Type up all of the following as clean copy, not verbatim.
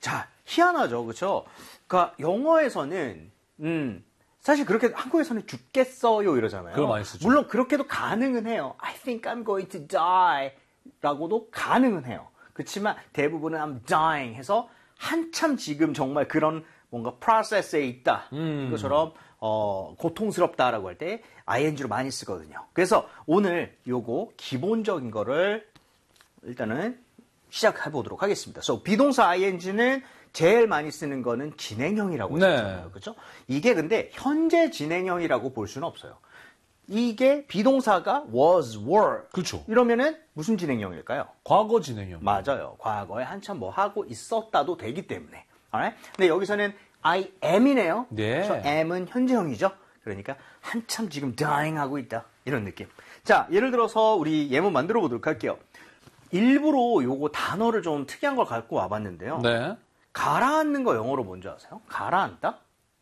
자, 희한하죠. 그렇죠? 그러니까 영어에서는 사실 그렇게 한국에서는 죽겠어요 이러잖아요. 그걸 많이 쓰죠. 물론 그렇게도 가능은 해요. I think I'm going to die 라고도 가능은 해요. 그렇지만 대부분은 I'm dying 해서 한참 지금 정말 그런 뭔가 프로세스에 있다. 이것처럼 고통스럽다라고 할 때 ing로 많이 쓰거든요. 그래서 오늘 요거 기본적인 거를 일단은 시작해 보도록 하겠습니다. So, 비동사 ing는 제일 많이 쓰는 거는 진행형이라고 했잖아요. 그렇죠? 이게 근데 현재 진행형이라고 볼 수는 없어요. 이게 비동사가 was, were. 그렇죠. 이러면은 무슨 진행형일까요? 과거 진행형. 맞아요. 과거에 한참 뭐 하고 있었다도 되기 때문에. Alright? 근데 여기서는 I am이네요. 네. 그래서 am은 현재형이죠. 그러니까 한참 지금 dying 하고 있다. 이런 느낌. 자, 예를 들어서 우리 예문 만들어 보도록 할게요. 일부러 요거 단어를 좀 특이한 걸 갖고 와봤는데요. 네. 가라앉는 거 영어로 뭔지 아세요? 가라앉다?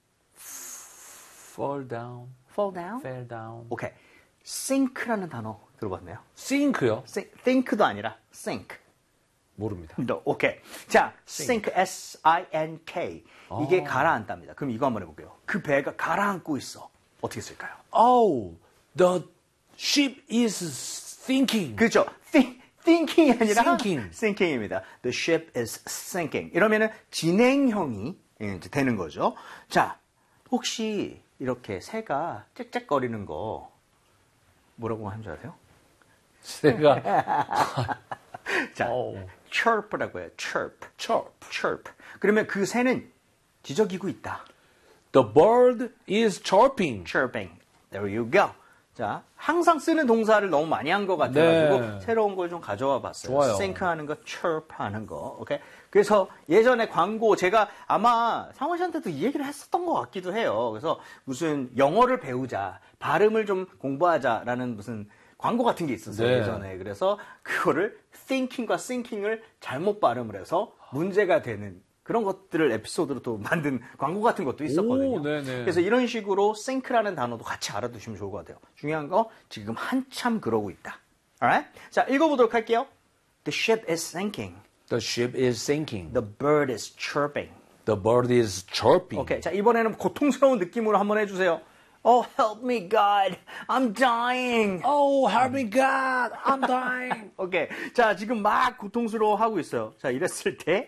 fall down. fall down? fell down. 오케이. sink라는 단어 들어봤나요? sink요? think도 아니라 sink. 모릅니다. 오케이. 자, sink, S-I-N-K. 이게 가라앉답니다. 그럼 이거 한번 해볼게요. 그 배가 가라앉고 있어. 어떻게 쓸까요? Oh, the ship is sinking. 그렇죠. thinking이 아니라 sinking. sinking입니다. The ship is sinking. 이러면은 진행형이 이제 되는 거죠. 자, 혹시 이렇게 새가 짹짹거리는 거 뭐라고 하는 줄 아세요? 새가 자, chirp라고 해요. chirp. 그러면 그 새는 지저귀고 있다. The bird is chirping. chirping. There you go. 자, 항상 쓰는 동사를 너무 많이 한 것 같아가지고 네. 새로운 걸 좀 가져와 봤어요. 좋아요. sink 하는 거, chirp 하는 거. 오케이. 그래서 예전에 광고 제가 아마 상원 씨한테도 이 얘기를 했었던 것 같기도 해요. 그래서 무슨 영어를 배우자, 발음을 좀 공부하자라는 무슨 광고 같은 게 있었어요. 네. 예전에. 그래서 그거를 thinking과 sinking을 잘못 발음을 해서 문제가 되는 그런 것들을 에피소드로 또 만든 광고 같은 것도 있었거든요. 오, 네네. 그래서 이런 식으로 sink라는 단어도 같이 알아두시면 좋을 것 같아요. 중요한 거 지금 한참 그러고 있다. Alright? 자, 읽어보도록 할게요. The ship is sinking. The ship is sinking. The bird is chirping. The bird is chirping. 오케이. 자, 이번에는 고통스러운 느낌으로 한번 해주세요. Oh, help me, God. I'm dying. Oh, help me God. I'm dying. 오케이. 자, 지금 막 고통스러워 하고 있어요. 자, 이랬을 때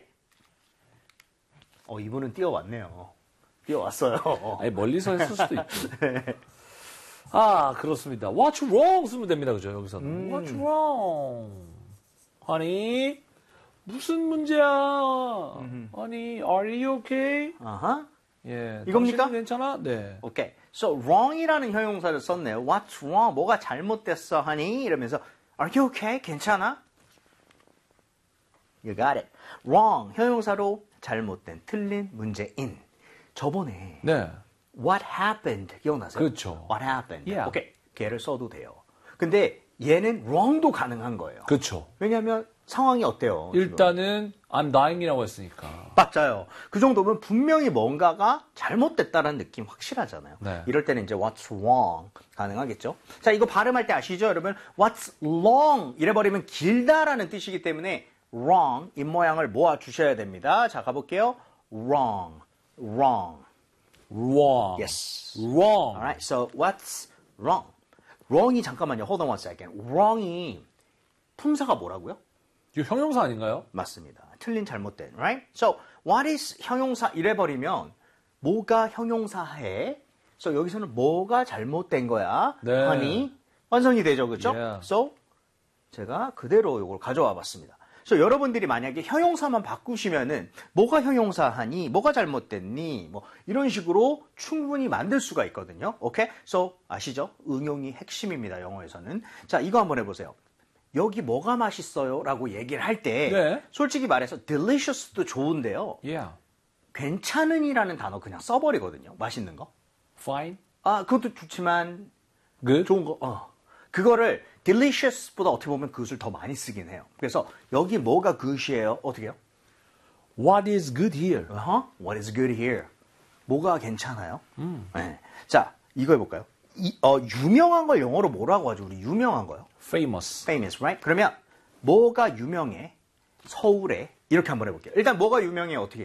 이분은 뛰어왔네요. 뛰어왔어요. 아니, 멀리서 했을 수도 있죠. 아, 그렇습니다. What's wrong? 쓰면 됩니다. 그죠? 여기서는. What's wrong? honey, 무슨 문제야? honey, are you okay? 아하. 예. 이겁니까? 당신은 괜찮아? 네. 오케이. So, wrong이라는 형용사를 썼네요. What's wrong? 뭐가 잘못됐어, honey? 이러면서 Are you okay? 괜찮아? You got it. Wrong, 형용사로 잘못된, 틀린, 문제인. 저번에 네. What happened? 기억나세요? 그렇죠. What happened? Yeah. 오케이. 걔를 써도 돼요. 근데 얘는 wrong도 가능한 거예요. 그렇죠. 왜냐하면 상황이 어때요? 지금? 일단은 I'm dying이라고 했으니까. 맞아요. 그 정도면 분명히 뭔가가 잘못됐다는 느낌 확실하잖아요. 네. 이럴 때는 이제 what's wrong 가능하겠죠. 자, 이거 발음할 때 아시죠? 여러분 what's long 이래버리면 길다라는 뜻이기 때문에 wrong 입모양을 모아 주셔야 됩니다. 자, 가볼게요. wrong. wrong. Yes. wrong. Alright, so what's wrong? wrong이 잠깐만요. Hold on one second. wrong이 품사가 뭐라고요? 이거 형용사 아닌가요? 맞습니다. 틀린 잘못된, right? So, what is 형용사 이래버리면 뭐가 형용사해? So, 여기서는 뭐가 잘못된 거야? 네. honey, 완성이 되죠, 그렇죠? Yeah. So, 제가 그대로 이걸 가져와 봤습니다. So, 여러분들이 만약에 형용사만 바꾸시면은 뭐가 형용사하니, 뭐가 잘못됐니, 뭐 이런 식으로 충분히 만들 수가 있거든요. 오케이? So, 아시죠? 응용이 핵심입니다, 영어에서는. 자, 이거 한번 해보세요. 여기 뭐가 맛있어요? 라고 얘기를 할 때 네. 솔직히 말해서 delicious도 좋은데요. Yeah. 괜찮은이라는 단어 그냥 써버리거든요. 맛있는 거. Fine. 아, 그것도 좋지만 Good. 좋은 거. 그거를 delicious보다 어떻게 보면 그것을 더 많이 쓰긴 해요. 그래서 여기 뭐가 good이에요? 어떻게 해요? What is good here? What is good here? 뭐가 괜찮아요? 네. 자, 이거 해볼까요? 유명한 걸 영어로 뭐라고 하죠? 우리 유명한 거요? Famous. famous, right? 그러면 뭐가 유명해? 서울에 이렇게 한번 해볼게요. 일단 뭐가 유명해? 어떻게